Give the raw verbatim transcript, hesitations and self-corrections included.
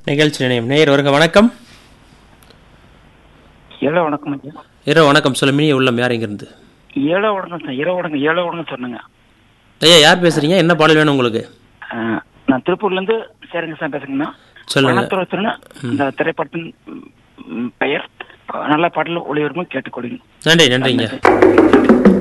நிகழ்ச்சி நினைவு நேயர் வருக. வணக்கம். ஏழோ வணக்கம் ஐயா. இரவு வணக்கம். சொல்ல மினிய உள்ளம் யார் இங்கிருந்து? ஏழோ வணக்கம் சார். இரவு வணக்கம். ஏழோ வணக்கம் சொன்னங்க ஐயா. யார் பேசுறீங்க? என்ன பாடல் வேணும் உங்களுக்கு? நான் திருப்பூர்ல இருந்து சேரங்க சார் பேசுங்கண்ணா. சொல்லுங்க. இந்த திரைப்படத்தின் பெயர் நல்ல பாடல் ஒளிபரப்பும் கேட்டுக்கொள்ளுங்க. நன்றி. நன்றிங்க.